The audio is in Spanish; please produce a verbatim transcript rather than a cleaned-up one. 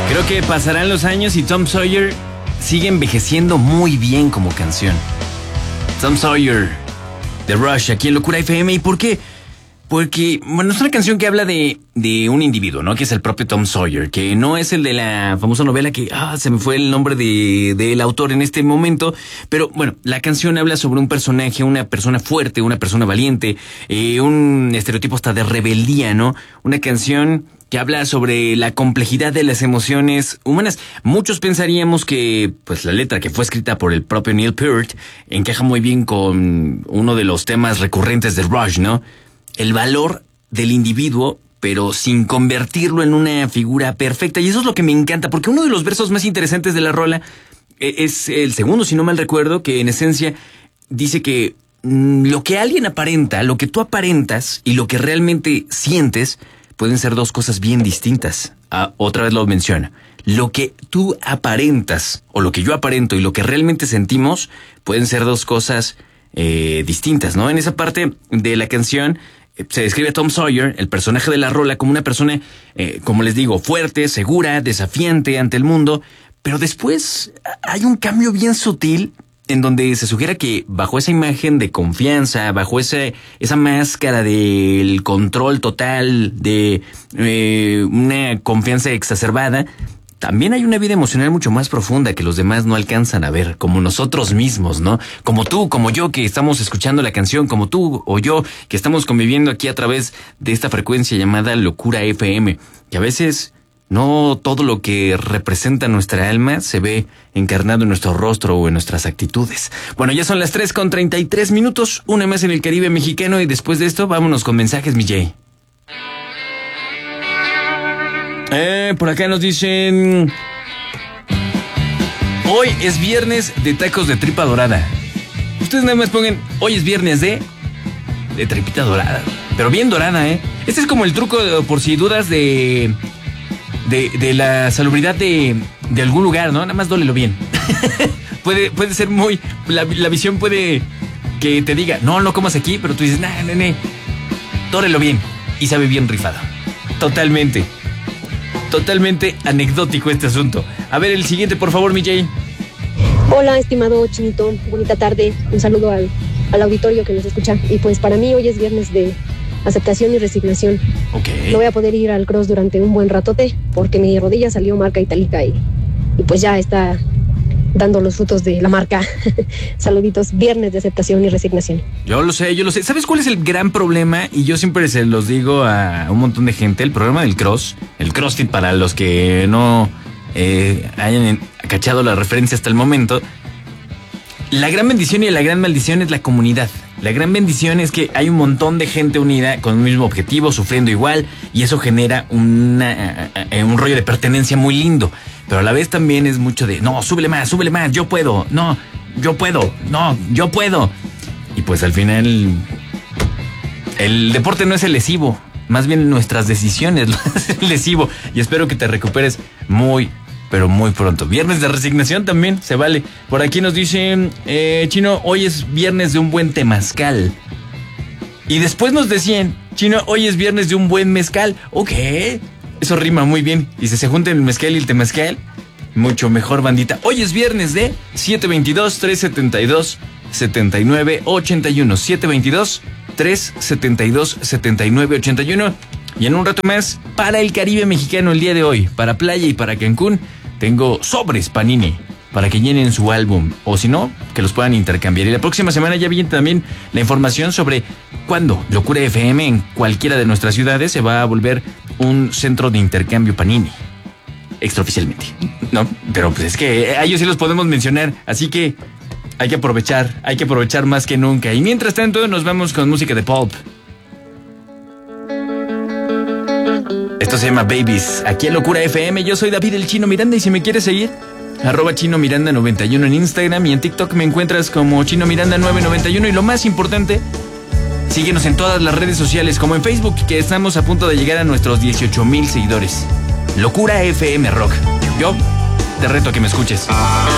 Creo que pasarán los años y Tom Sawyer sigue envejeciendo muy bien como canción. Tom Sawyer, The Rush, aquí en Locura F M. ¿Y por qué? Porque, bueno, es una canción que habla de, de un individuo, ¿no? Que es el propio Tom Sawyer, que no es el de la famosa novela que, ah, se me fue el nombre de, del autor en este momento. Pero, bueno, la canción habla sobre un personaje, una persona fuerte, una persona valiente, eh, un estereotipo hasta de rebeldía, ¿no? Una canción que habla sobre la complejidad de las emociones humanas. Muchos pensaríamos que, pues, la letra que fue escrita por el propio Neil Peart encaja muy bien con uno de los temas recurrentes de Rush, ¿no? El valor del individuo, pero sin convertirlo en una figura perfecta. Y eso es lo que me encanta, porque uno de los versos más interesantes de la rola es el segundo, si no mal recuerdo, que en esencia dice que mmm, lo que alguien aparenta, lo que tú aparentas y lo que realmente sientes pueden ser dos cosas bien distintas. Ah, otra vez lo menciona. Lo que tú aparentas, o lo que yo aparento y lo que realmente sentimos, pueden ser dos cosas eh, distintas, ¿no? En esa parte de la canción se describe a Tom Sawyer, el personaje de la rola, como una persona, eh, como les digo, fuerte, segura, desafiante ante el mundo. Pero después hay un cambio bien sutil en donde se sugiere que bajo esa imagen de confianza, bajo ese, esa máscara del control total, de eh, una confianza exacerbada, también hay una vida emocional mucho más profunda que los demás no alcanzan a ver, como nosotros mismos, ¿no? Como tú, como yo, que estamos escuchando la canción, como tú o yo, que estamos conviviendo aquí a través de esta frecuencia llamada Locura F M, que a veces no todo lo que representa nuestra alma se ve encarnado en nuestro rostro o en nuestras actitudes. Bueno, ya son las tres con treinta y tres minutos, una más en el Caribe mexicano, y después de esto vámonos con mensajes, mi Jay. Eh, por acá nos dicen: hoy es viernes de tacos de tripa dorada. Ustedes nada más pongan, hoy es viernes de de tripita dorada, pero bien dorada, ¿eh? Este es como el truco, por si dudas, de de, de la salubridad de, de algún lugar, ¿no? Nada más dólelo bien. puede, puede ser muy, la, la visión puede que te diga, no, no comas aquí, pero tú dices, nah, nene, dórelo bien, y sabe bien rifado. Totalmente. Totalmente anecdótico este asunto. A ver, el siguiente, por favor, mi Jay. Hola, estimado Chinito. Bonita tarde. Un saludo al, al auditorio que nos escucha. Y pues para mí hoy es viernes de aceptación y resignación. Ok. No voy a poder ir al cross durante un buen ratote porque mi rodilla salió marca itálica y, y pues ya está dando los frutos de la marca. Saluditos, viernes de aceptación y resignación. Yo lo sé, yo lo sé. ¿Sabes cuál es el gran problema? Y yo siempre se los digo a un montón de gente. El problema del cross, el CrossFit, para los que no eh, hayan cachado la referencia hasta el momento. La gran bendición y la gran maldición es la comunidad. La gran bendición es que hay un montón de gente unida con un mismo objetivo, sufriendo igual, y eso genera una, un rollo de pertenencia muy lindo. Pero a la vez también es mucho de, no, súbele más, súbele más, yo puedo, no, yo puedo, no, yo puedo. Y pues al final, el deporte no es el lesivo, más bien nuestras decisiones lo hacen lesivo. Y espero que te recuperes muy, pero muy pronto. Viernes de resignación también se vale. Por aquí nos dicen, eh, Chino, hoy es viernes de un buen temazcal. Y después nos decían, Chino, hoy es viernes de un buen mezcal. Ok, eso rima muy bien. Y si se juntan el mezcal y el temazcal, mucho mejor, bandita. Hoy es viernes de siete veintidós, trescientos setenta y dos, setenta y nueve ochenta y uno. siete veintidós, trescientos setenta y dos, setenta y nueve ochenta y uno. Y en un rato más, para el Caribe mexicano el día de hoy, para Playa y para Cancún, tengo sobres Panini para que llenen su álbum, o si no, que los puedan intercambiar. Y la próxima semana ya viene también la información sobre cuándo Locura F M en cualquiera de nuestras ciudades se va a volver un centro de intercambio Panini. Extraoficialmente, ¿no? Pero pues es que a ellos sí los podemos mencionar, así que hay que aprovechar, hay que aprovechar más que nunca. Y mientras tanto, nos vamos con música de Pulp. Esto se llama Babies, aquí en Locura F M. Yo soy David el Chino Miranda, y si me quieres seguir, arroba Chino Miranda noventa y uno en Instagram, y en TikTok me encuentras como Chino Miranda nueve noventa y uno. Y lo más importante, síguenos en todas las redes sociales, como en Facebook, que estamos a punto de llegar a nuestros dieciocho mil seguidores. Locura F M Rock. Yo te reto a que me escuches.